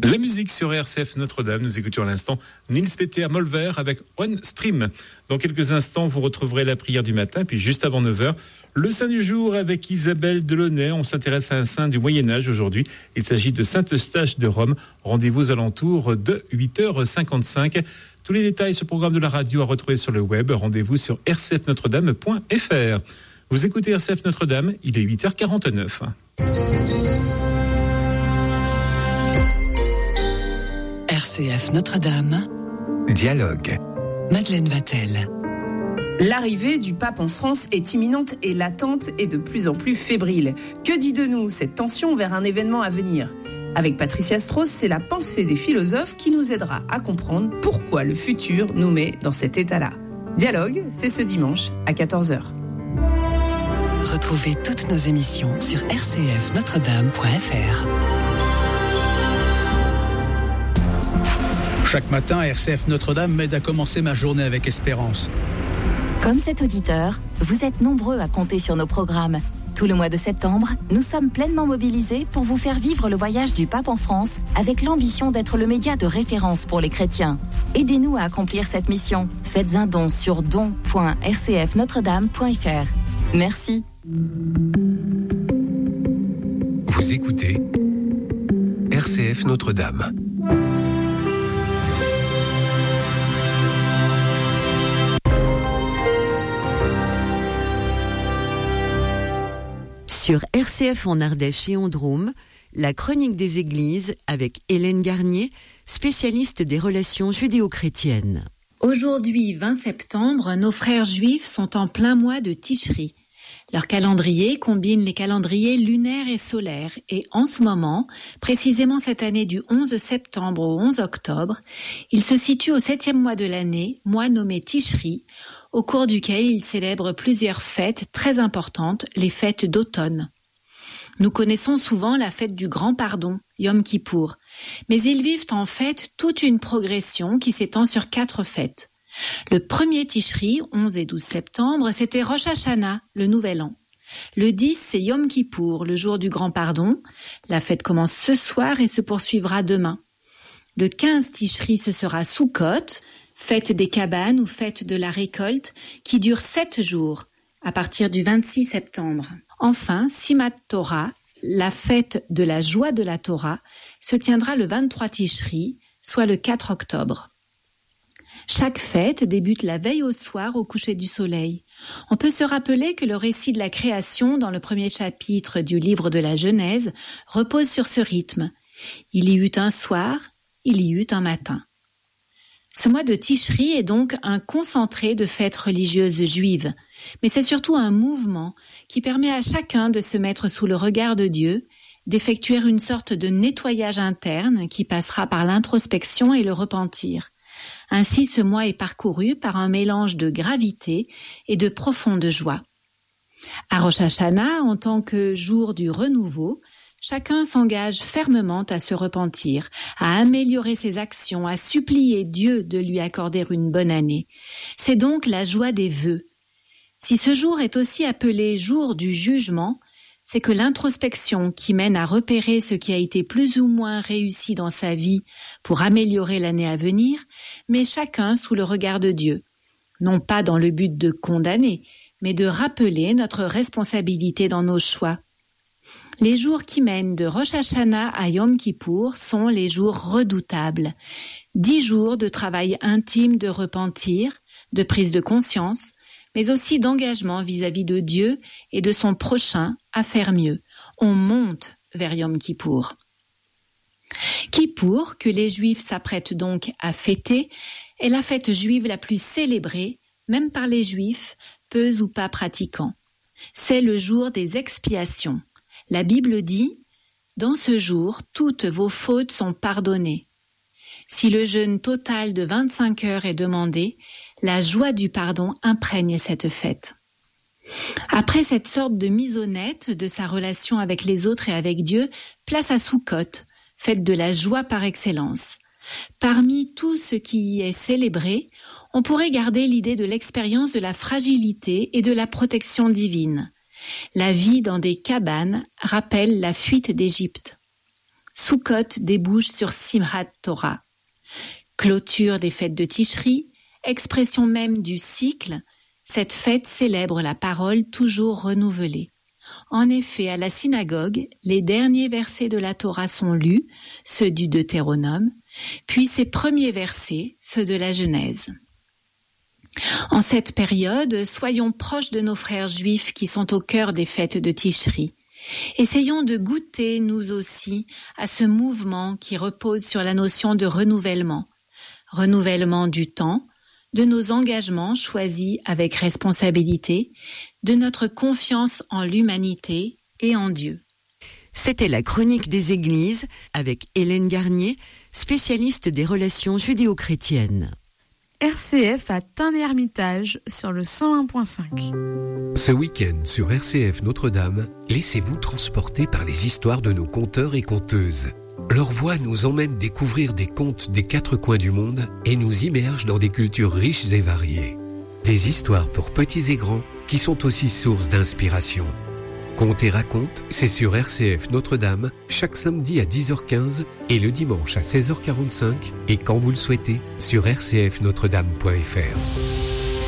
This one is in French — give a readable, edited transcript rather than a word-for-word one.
La musique sur RCF Notre-Dame. Nous écoutions à l'instant Nils Peter Molver avec One Stream. Dans quelques instants, vous retrouverez la prière du matin. Puis juste avant 9h, le saint du jour avec Isabelle Delaunay. On s'intéresse à un saint du Moyen-Âge aujourd'hui. Il s'agit de Sainte Eustache de Rome. Rendez-vous aux alentours de 8h55. Tous les détails sur le programme de la radio à retrouver sur le web. Rendez-vous sur rcfnotredame.fr. Vous écoutez RCF Notre-Dame, il est 8h49. RCF Notre-Dame. Dialogue. Madeleine Vatel. L'arrivée du pape en France est imminente et l'attente est de plus en plus fébrile. Que dit de nous cette tension vers un événement à venir ? Avec Patricia Strauss, c'est la pensée des philosophes qui nous aidera à comprendre pourquoi le futur nous met dans cet état-là. Dialogue, c'est ce dimanche à 14h. Retrouvez toutes nos émissions sur rcfnotredame.fr. Chaque matin, RCF Notre-Dame m'aide à commencer ma journée avec espérance. Comme cet auditeur, vous êtes nombreux à compter sur nos programmes. Tout le mois de septembre, nous sommes pleinement mobilisés pour vous faire vivre le voyage du pape en France avec l'ambition d'être le média de référence pour les chrétiens. Aidez-nous à accomplir cette mission. Faites un don sur don.rcfnotredame.fr. Merci. Vous écoutez RCF Notre-Dame. Sur RCF en Ardèche et en Drôme, la chronique des églises avec Hélène Garnier, spécialiste des relations judéo-chrétiennes. Aujourd'hui, 20 septembre, nos frères juifs sont en plein mois de Tishri. Leur calendrier combine les calendriers lunaires et solaires et en ce moment, précisément cette année du 11 septembre au 11 octobre, il se situe au 7e mois de l'année, mois nommé Tishri, au cours duquel ils célèbrent plusieurs fêtes très importantes, les fêtes d'automne. Nous connaissons souvent la fête du Grand Pardon, Yom Kippour, mais ils vivent en fait toute une progression qui s'étend sur 4 fêtes. Le premier Tishri, 11 et 12 septembre, c'était Rosh Hashanah, le Nouvel An. Le 10, c'est Yom Kippour, le jour du Grand Pardon. La fête commence ce soir et se poursuivra demain. Le 15 Tishri, ce sera Sukkot, fête des cabanes ou fête de la récolte, qui dure 7 jours, à partir du 26 septembre. Enfin, Simat Torah, la fête de la joie de la Torah, se tiendra le 23 Tishri, soit le 4 octobre. Chaque fête débute la veille au soir au coucher du soleil. On peut se rappeler que le récit de la création dans le premier chapitre du livre de la Genèse repose sur ce rythme. Il y eut un soir, il y eut un matin. Ce mois de Tishri est donc un concentré de fêtes religieuses juives, mais c'est surtout un mouvement qui permet à chacun de se mettre sous le regard de Dieu, d'effectuer une sorte de nettoyage interne qui passera par l'introspection et le repentir. Ainsi, ce mois est parcouru par un mélange de gravité et de profonde joie. À Rosh Hashanah, en tant que jour du renouveau, chacun s'engage fermement à se repentir, à améliorer ses actions, à supplier Dieu de lui accorder une bonne année. C'est donc la joie des vœux. Si ce jour est aussi appelé jour du jugement, c'est que l'introspection qui mène à repérer ce qui a été plus ou moins réussi dans sa vie pour améliorer l'année à venir, met chacun sous le regard de Dieu. Non pas dans le but de condamner, mais de rappeler notre responsabilité dans nos choix. Les jours qui mènent de Rosh Hashanah à Yom Kippour sont les jours redoutables. 10 jours de travail intime de repentir, de prise de conscience, mais aussi d'engagement vis-à-vis de Dieu et de son prochain à faire mieux. On monte vers Yom Kippour. Kippour, que les Juifs s'apprêtent donc à fêter, est la fête juive la plus célébrée, même par les Juifs, peu ou pas pratiquants. C'est le jour des expiations. La Bible dit « Dans ce jour, toutes vos fautes sont pardonnées ». Si le jeûne total de 25 heures est demandé, la joie du pardon imprègne cette fête. Après cette sorte de mise au net de sa relation avec les autres et avec Dieu, place à Sukkot, fête de la joie par excellence. Parmi tout ce qui y est célébré, on pourrait garder l'idée de l'expérience de la fragilité et de la protection divine. La vie dans des cabanes rappelle la fuite d'Égypte. Sukkot débouche sur Simchat Torah. Clôture des fêtes de Tishri, expression même du cycle, cette fête célèbre la parole toujours renouvelée. En effet, à la synagogue, les derniers versets de la Torah sont lus, ceux du Deutéronome, puis ses premiers versets, ceux de la Genèse. En cette période, soyons proches de nos frères juifs qui sont au cœur des fêtes de Tishri. Essayons de goûter, nous aussi, à ce mouvement qui repose sur la notion de renouvellement. Renouvellement du temps, de nos engagements choisis avec responsabilité, de notre confiance en l'humanité et en Dieu. C'était la chronique des églises avec Hélène Garnier, spécialiste des relations judéo-chrétiennes. RCF à Tain-les-Hermitages sur le 101.5. Ce week-end sur RCF Notre-Dame, laissez-vous transporter par les histoires de nos conteurs et conteuses. Leur voix nous emmène découvrir des contes des 4 coins du monde et nous immerge dans des cultures riches et variées. Des histoires pour petits et grands qui sont aussi source d'inspiration. Contes et racontes, c'est sur RCF Notre-Dame, chaque samedi à 10h15 et le dimanche à 16h45 et quand vous le souhaitez, sur rcfnotredame.fr.